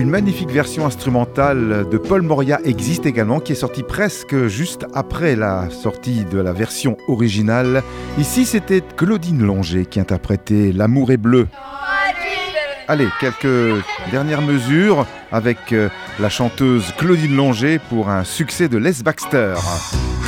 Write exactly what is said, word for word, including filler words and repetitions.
Une magnifique version instrumentale de Paul Moria existe également, qui est sortie presque juste après la sortie de la version originale. Ici, c'était Claudine Longet qui interprétait L'amour est bleu. Allez, quelques dernières mesures avec la chanteuse Claudine Longet pour un succès de Les Baxter.